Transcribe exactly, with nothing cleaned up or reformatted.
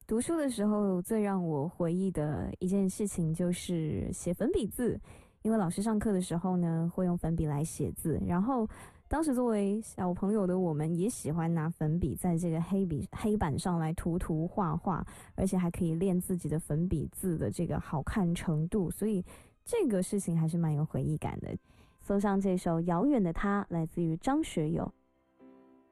读书的时候，最让我回忆的一件事情就是写粉笔字，因为老师上课的时候呢，会用粉笔来写字，然后当时作为小朋友的我们，也喜欢拿粉笔在这个黑笔黑板上来涂涂画画，而且还可以练自己的粉笔字的这个好看程度，所以这个事情还是蛮有回忆感的。送上这首《遥远的他》，来自于张学友。